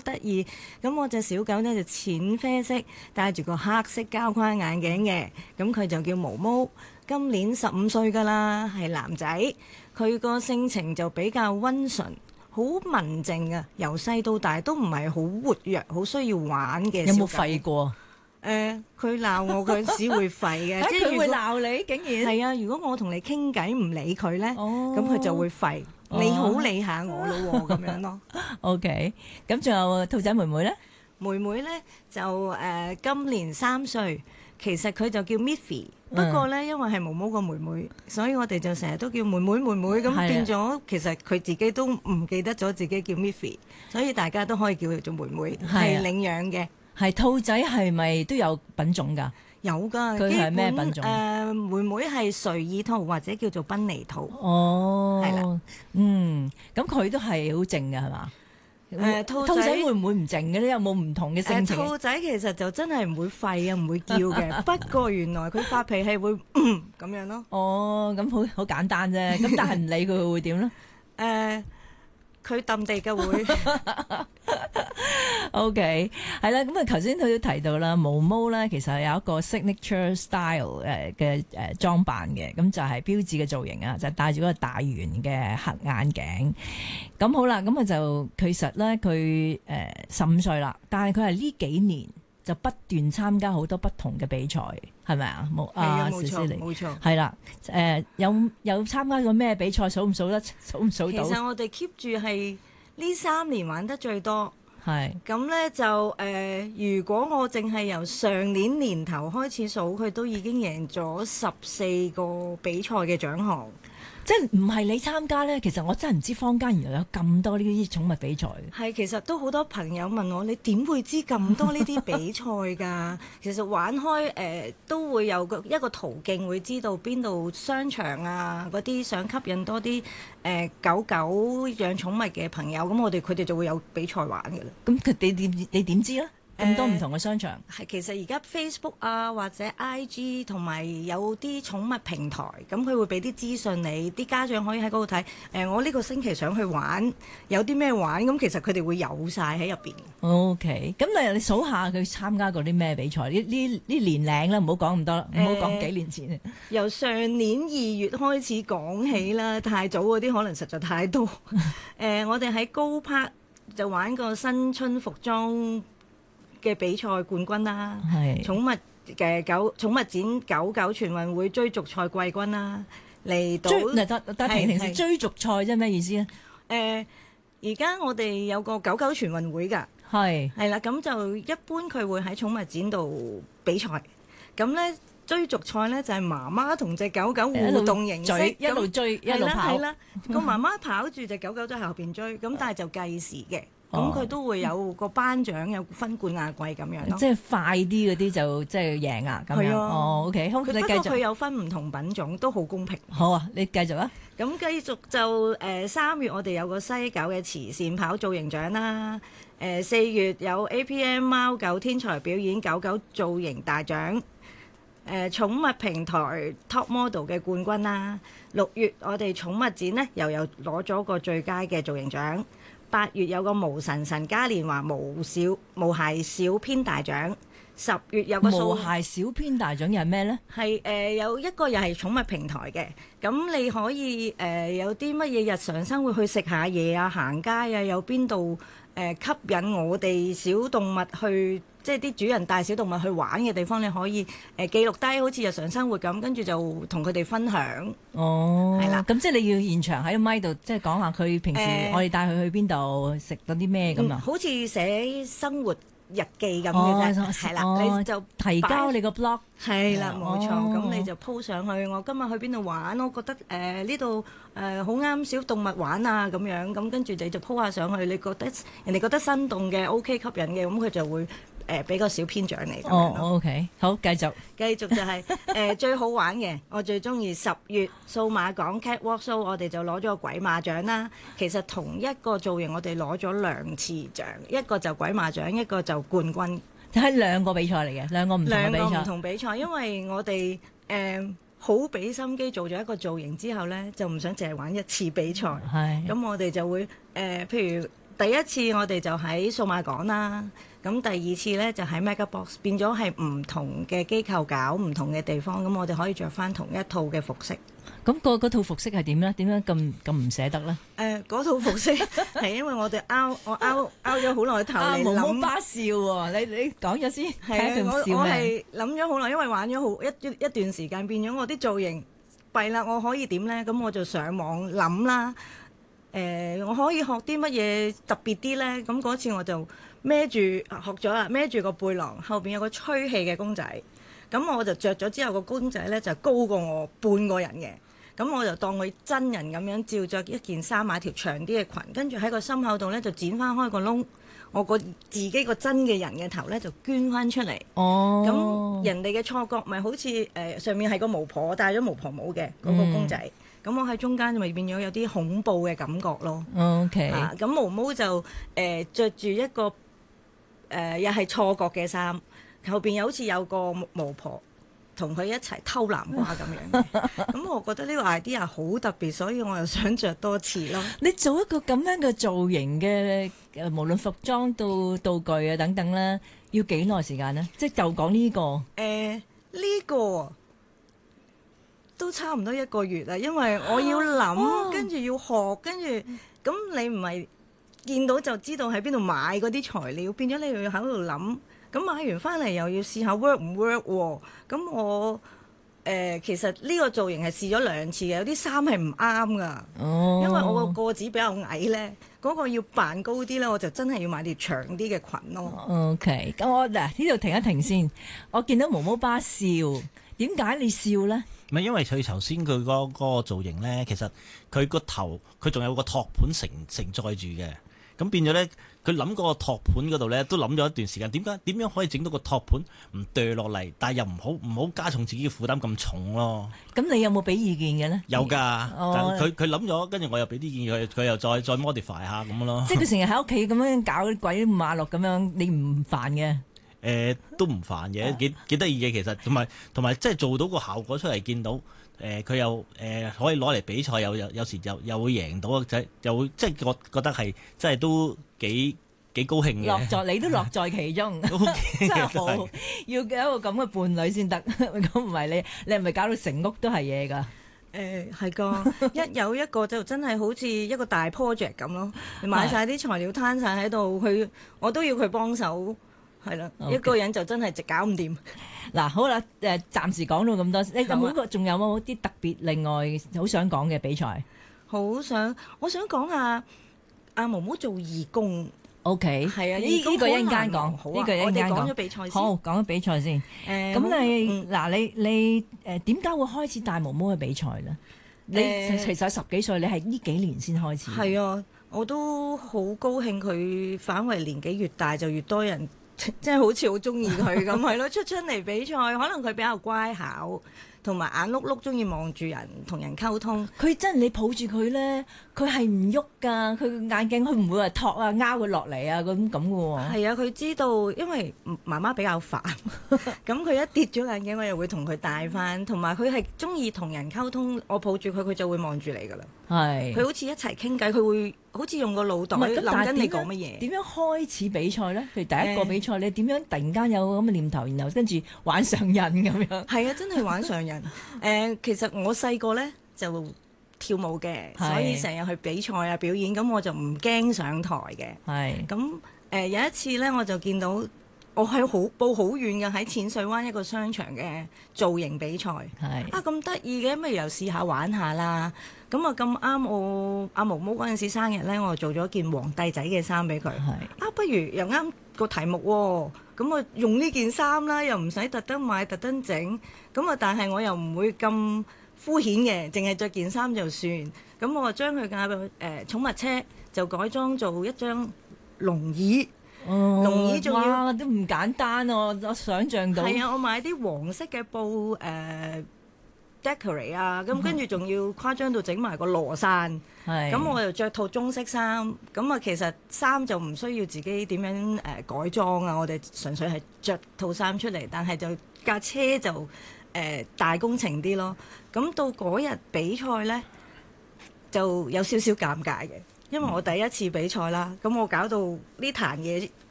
得意。咁我隻小狗呢，就淺啡色，戴住個黑色膠框眼鏡嘅，咁佢就叫毛毛，今年15歲㗎啦，係男仔。佢個性情就比較溫順，好文靜啊，由細到大都唔係好活躍，好需要玩嘅小狗。 有冇吠過？ 佢鬧我嗰陣時會吠嘅，即係佢會鬧你，竟然係啊！如果我同你傾偈唔理佢咧， 哦咁佢就會吠。你好理下我咯喎，咁樣咯。 OK，咁仲有兔仔妹妹咧？ 妹妹咧就今年3歲，其實佢就叫 Miffy，不過咧因為係毛毛個妹妹，所以我哋就成日都叫妹妹妹妹咁，變咗其實佢自己都唔記得咗自己叫 Miffy，所以大家都可以叫佢做妹妹，係領養嘅。 係兔仔係咪都有品種㗎？ 有㗎， 佢係咩品種？ 妹妹係垂耳兔或者叫做賓尼兔。 哦， 係啦， 咁佢都係好靜㗎係嘛？ 兔仔會唔會唔靜嘅咧？有冇唔同嘅性情？ 兔仔其實就真係唔會吠啊，唔會叫嘅。不過原來佢發脾氣會咁樣咯。 哦，咁好簡單啫。咁但係唔理佢會點咧？ 佢揼地嘅會。 OK， 係啦。咁啊，頭先佢都提到啦，毛毛咧其實有一個 signature style 嘅裝扮嘅，咁就係標誌嘅造型啊，就戴住嗰個大圓嘅黑眼鏡。咁好啦，咁啊就其實咧佢15歲啦，但係佢係呢幾年就不斷參加好多不同嘅比賽，係咪啊？冇錯，冇錯。 係啦，有參加過咩比賽？數唔數到？其實我哋 keep 住係呢3年玩得最多。 係咁咧就如果我淨係由上年年頭開始數，佢都已經贏咗14個比賽嘅獎項。 即係唔係你參加咧？其實我真係唔知坊間原來有咁多呢啲寵物比賽。 係，其實都好多朋友問我，你點會知咁多呢啲比賽㗎？其實玩開都會有一個途徑，會知道邊度商場啊，嗰啲想吸引多啲狗狗養寵物嘅朋友，咁佢哋就會有比賽玩㗎啦。 咁你點知咧？咁多唔同嘅商場其實而家 Facebook 啊或者 IG 同埋有啲寵物平台，咁佢會俾啲資訊你，啲家長可以喺嗰度睇。我呢個星期想去玩，有啲咩玩？咁其實佢哋會有晒喺入邊。 OK，咁你數下佢參加過啲咩比賽？呢年齡啦，唔好講咁多啦，唔好講幾年前。 由上年2月開始講起啦，太早嗰啲可能實在太多。我哋喺高柏就玩過新春服裝嘅比賽冠軍啦，寵物展狗狗全運會追逐賽季軍啦，嚟到停先，追逐賽啫咩意思咧？ 而家我哋有個狗狗全運會㗎，係啦，咁就一般佢會喺寵物展度比賽，咁咧追逐賽咧就係媽媽同隻狗狗互動形式， 一路追一路跑， 係啦，個媽媽跑住隻狗狗在後邊追，咁但係就計時嘅。咁佢都會有個頒獎，有分冠亞季咁樣咯。即係快啲嗰啲就即係贏啊咁樣。OK， 好，你繼續。 不過佢有分唔同品種，都好公平。 好啊，你繼續啊。 咁繼續就3月我哋有個西九嘅慈善跑造型獎啦。4月有 APM 貓狗天才表演狗狗造型大獎。寵物平台 Top Model 嘅冠軍啦。6月我哋寵物展呢又有攞咗個最佳嘅造型獎。8月有個毛神神嘉年華毛孩小編大獎，10月有個毛孩小編大獎又係咩呢？ 係有一個又係寵物平台嘅，咁你可以有啲乜嘢日常生活去食下嘢啊、行街啊，有邊度吸引我哋小動物去，即係啲主人帶小動物去玩嘅地方，你可以記錄低，好似日常生活咁，跟住就同佢哋分享。 哦， 係啦， 咁即係你要現場喺個咪度，即係講下佢平時我哋帶佢去邊度食到啲咩咁啊？ 好似寫生活日記咁嘅啫，係啦，你就提交你個 blog， 係啦，冇錯，咁你就 po 上去。我今日去邊度玩，我覺得呢度好啱小動物玩啊，咁樣，咁跟住你就 po 下上去，你覺得人哋覺得生動嘅 OK 吸引嘅，咁佢就會俾個小編獎你咁樣咯。 OK， 好，繼續就係最好玩嘅，我最中意10月數碼港 Catwalk Show， 我哋就攞咗個鬼馬獎啦。其實同一個造型我哋攞咗2次獎，一個就鬼馬獎，一個就冠軍。 係2個比賽嚟嘅，2個唔同嘅比賽。 2個唔同比賽，因為我哋好俾心機做咗一個造型之後呢，就唔想淨係玩一次比賽。咁我哋就會譬如第一次我哋就喺數碼港啦，咁第二次呢就喺 Mega Box， 變咗係唔同嘅機構搞唔同嘅地方，咁我哋可以着翻同一套嘅服飾。 咁嗰套服飾係點咧？點樣咁唔捨得咧？ 嗰套服飾係因為我哋拗咗好耐頭嚟諗。 毛毛巴笑喎，你講咗先，睇佢笑咩？ 我係諗咗好耐，因為玩咗好一段時間，變咗我啲造型弊啦，我可以點咧？咁我就上網諗啦。我可以學啲乜嘢特別啲咧？咁嗰次我就學咗啦，孭住個背囊，後邊有個吹氣嘅公仔。咁我就着咗之後，個公仔咧就高過我半個人嘅。咁我就當佢真人咁樣照着一件衫，買條長啲嘅裙，跟住喺個心口度咧就剪翻開個窿，我自己個真嘅人嘅頭咧就捐翻出嚟。 哦， 咁人哋嘅錯覺咪好似上面係個巫婆戴咗巫婆帽嘅嗰個公仔，咁我喺中間咪變咗有啲恐怖嘅感覺咯。 OK， 咁毛毛就著住一個又係錯覺嘅衫，後邊又好似有個巫婆同佢一齊偷南瓜咁樣嘅。咁我覺得呢個 idea 好特別，所以我又想着多次咯。 你做一個咁樣嘅造型嘅無論服裝到道具啊等等咧，要幾耐時間呢？即係就講呢個呢個都差唔多1個月啦，因為我要諗，跟住要學，跟住咁你唔係見到就知道喺邊度買嗰啲材料，變咗你又要喺度諗。咁買完翻嚟又要試下 work 唔 work 喎。咁我其實呢個造型係試咗2次嘅，有啲衫係唔啱噶。 哦， 因為我個子比較矮咧，嗰個要扮高啲咧，我就真係要買條長啲嘅裙咯。 OK，咁我嗱呢度停一停先。我見到毛毛巴笑，點解你笑咧？ 唔係因為佢頭先佢嗰個造型咧，其實佢個頭佢仲有個托盤承載住嘅。咁變咗咧，佢諗嗰個托盤嗰度咧，都諗咗一段時間。點樣可以整到個托盤唔墮落嚟，但係又唔好加重自己嘅負擔咁重咯？ 咁你有冇俾意見嘅咧？ 有㗎， 哦， 佢諗咗，跟住我又俾啲意見佢又再 modify 下咁咯。 即係佢成日喺屋企咁樣搞啲鬼馬六咁樣，你唔煩嘅？ 都唔煩嘅，幾得意嘅其實，同埋即係做到個效果出嚟，見到佢又可以攞嚟比賽，有時又會贏到，又會即係覺得係真係都幾高興嘅。 你都樂在其中，真係好要有一個咁嘅伴侶先得。咁唔係你係咪搞到成屋都係嘢㗎？ 係噶，一有一個就真係好似一個大 project 咁咯。你買晒啲材料攤晒喺度，我都要佢幫手。係啦， Okay. 一個人就真係搞唔掂。 嗱，好啦，暫時講到咁多。你有冇仲有冇啲特別另外好想講嘅比賽？ 我想講下阿毛毛做義工。 OK， 係啊， 呢個一陣間講，呢個一陣間講。 我哋講咗比賽先。 好，講咗比賽先。咁你點解會開始帶毛毛去比賽咧？你其實10幾歲，你係呢幾年先開始。 係啊，我都好高興佢反為年紀越大就越多人。即係好似好中意佢咁，係咯，出嚟比賽，可能佢比較乖巧，同埋眼碌碌，中意望住人，同人溝通。 佢真係你抱住佢咧，佢係唔喐㗎，佢眼鏡佢唔會話托啊，拗佢落嚟啊咁嘅喎。係啊，佢知道，因為媽媽比較煩，咁佢一跌咗眼鏡，我又會同佢戴翻，同埋佢係中意同人溝通。我抱住佢，佢就會望住你㗎啦。係，佢好似一齊傾偈，佢會好似用個腦袋諗緊你講乜嘢。點樣開始比賽咧？譬如第一個比賽，你點樣突然間有咁嘅念頭，然後跟住玩上癮咁樣？係啊，真係玩上癮。其實我細個咧就跳舞嘅，所以成日去比賽啊表演，咁我就唔驚上台嘅。係咁有一次咧，我就見到我係報好遠嘅，喺淺水灣一個商場嘅造型比賽。係啊，咁得意嘅，咪又試下玩下啦。咁啊咁啱，我阿毛毛嗰陣時生日咧，我就做咗件皇帝仔嘅衫俾佢。係啊，不如又啱個題目喎，咁我用呢件衫啦，又唔使特登買特登整。咁啊，但係我又唔會咁敷衍嘅，淨係着件衫就算。咁我將佢嘅寵物車就改裝做一張龍椅。龍椅仲要都唔簡單喎，我想像到。 係啊，我買啲黃色嘅布decorate 啊，咁跟住仲要誇張到整埋個羅傘。係。咁我又着套中式衫，咁啊其實衫就唔需要自己點樣改裝啊，我哋純粹係着套衫出嚟，但係就架車就大工程啲咯。咁到嗰日比賽咧，就有少少尷尬嘅。 因為我第一次比賽啦，咁我搞到呢壇嘢